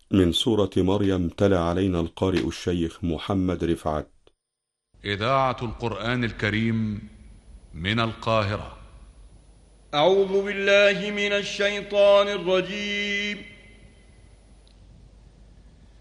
من سورة مريم تلا علينا القارئ الشيخ محمد رفعت. إذاعة القرآن الكريم من القاهرة. أعوذ بالله من الشيطان الرجيم.